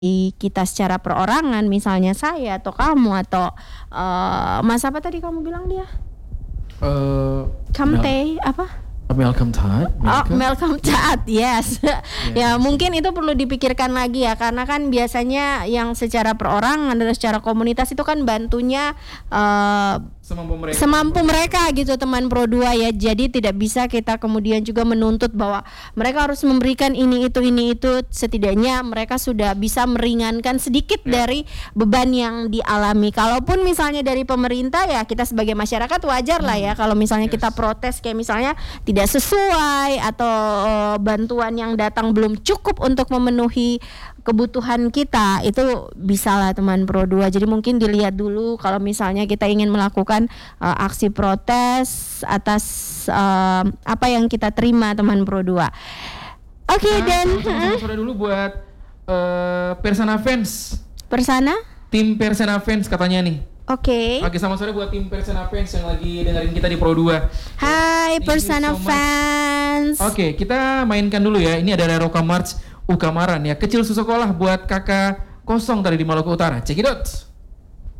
kita secara perorangan, misalnya saya atau kamu atau Mas apa tadi kamu bilang dia? Kamte apa? Malcolm Todd. Malcolm Todd, yes. Ya mungkin itu perlu dipikirkan lagi ya, karena kan biasanya yang secara perorangan dan secara komunitas itu kan bantunya semampu mereka gitu teman Pro 2 ya. Jadi tidak bisa kita kemudian juga menuntut bahwa mereka harus memberikan ini itu. Setidaknya mereka sudah bisa meringankan sedikit dari beban yang dialami. Kalaupun misalnya dari pemerintah ya, kita sebagai masyarakat wajar lah ya kalau misalnya kita protes kayak misalnya tidak sesuai atau bantuan yang datang belum cukup untuk memenuhi kebutuhan kita, itu bisa lah teman Pro 2. Jadi mungkin dilihat dulu kalau misalnya kita ingin melakukan aksi protes atas apa yang kita terima teman Pro 2. Oke, dan sore dulu buat Persana fans. Persana? Tim Persana fans katanya nih. Oke, sama sore buat tim Persana fans yang lagi dengerin kita di Pro 2. Hai Persana fans. Oke, kita mainkan dulu ya. Ini ada Reroka March Ukamaran ya. Kecil sekolah buat kakak kosong tadi di Maluku Utara. Check it out.